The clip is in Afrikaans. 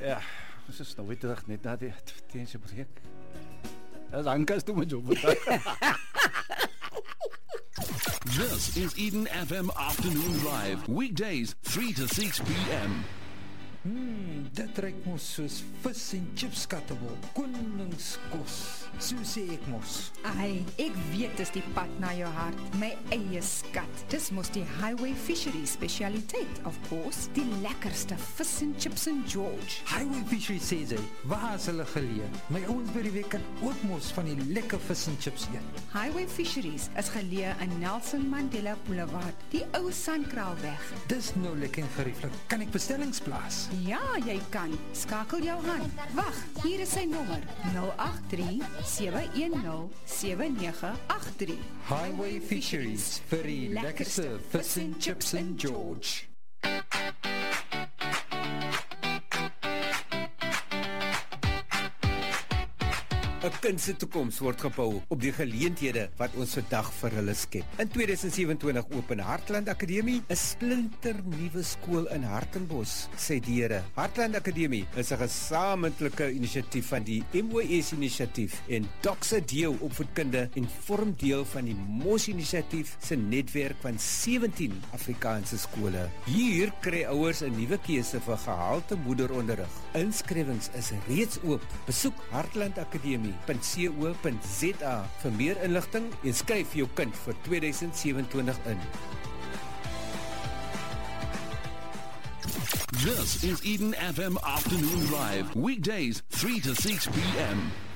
Ja, ons is nou weer terug net na die advertensie breek. As Ankas toe met jou vandag. This is Eden FM Afternoon Drive. Weekdays 3 to 6 p.m. Dit ruik mos soos vis en chips skattebol. Koningskos, so sê ek mos. Ai, ek weet dis die pad na jou hart. My eie skat. Dis mos die Highway Fisheries specialiteit, of course. Die lekkerste vis en chips in George. Highway Fisheries sê sy, waar is hulle geleë? My ouens by die week kan ook mos van die lekker vis en chips eet. Highway Fisheries is geleë in Nelson Mandela Boulevard, die ou Sandkraalweg. Dis nou lekker en gerieflik. Kan ek bestellings plaas? Ja, jy kan. Skakel jou aan. Wag, hier is sy nommer. 083-710-7983. Highway Fisheries vir die lekkerste vis en chips in George. 'n kind se toekoms word gebou op die geleenthede wat ons vandag vir hulle skep. In 2027 open Hartland Akademie, 'n splinternuwe skool in Hartenbos, sê die Here. Hartland Akademie is 'n gesamentlike inisiatief van die MOS inisiatief en Doxa Deo opvoedkunde en vorm deel van die MOS inisiatief se netwerk van 17 Afrikaanse skole. Hier kry ouers 'n nuwe keuse vir gehalte moederonderrig. Inskrywings is reeds oop. Besoek hartlandakademie.co.za vir meer inligting en skryf jou kind vir 2027 in. This is Eden FM Afternoon Drive. Weekdays 3 to 6 p.m.